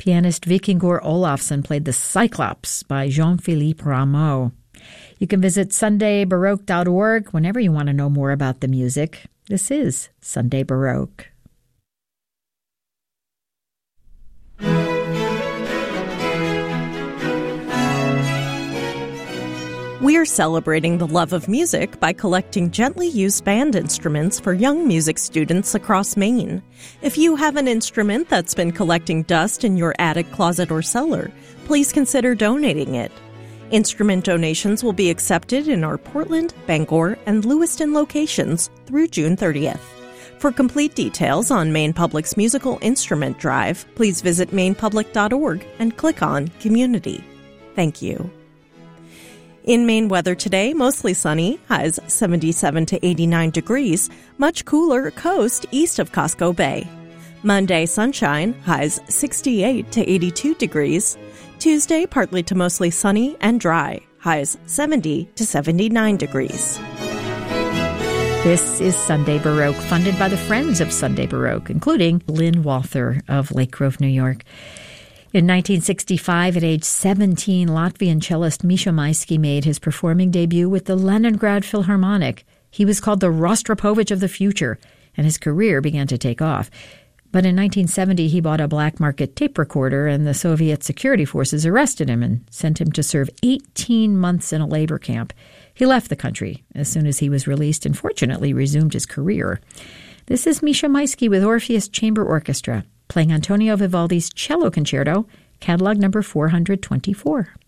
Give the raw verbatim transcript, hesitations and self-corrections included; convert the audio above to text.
Pianist Vikingur Olafsson played the Cyclops by Jean-Philippe Rameau. You can visit sunday baroque dot org whenever you want to know more about the music. This is Sunday Baroque. We're celebrating the love of music by collecting gently used band instruments for young music students across Maine. If you have an instrument that's been collecting dust in your attic, closet, or cellar, please consider donating it. Instrument donations will be accepted in our Portland, Bangor, and Lewiston locations through June thirtieth. For complete details on Maine Public's musical instrument drive, please visit maine public dot org and click on Community. Thank you. In Maine weather today, mostly sunny, highs seventy-seven to eighty-nine degrees, much cooler coast east of Costco Bay. Monday, sunshine, highs sixty-eight to eighty-two degrees. Tuesday, partly to mostly sunny and dry, highs seventy to seventy-nine degrees. This is Sunday Baroque, funded by the Friends of Sunday Baroque, including Lynn Walther of Lake Grove, New York. In nineteen sixty-five, at age seventeen, Latvian cellist Misha Maisky made his performing debut with the Leningrad Philharmonic. He was called the Rostropovich of the future, and his career began to take off. But in nineteen seventy, he bought a black market tape recorder, and the Soviet security forces arrested him and sent him to serve eighteen months in a labor camp. He left the country as soon as he was released and fortunately resumed his career. This is Misha Maisky with Orpheus Chamber Orchestra, playing Antonio Vivaldi's Cello Concerto, catalog number four hundred twenty-four.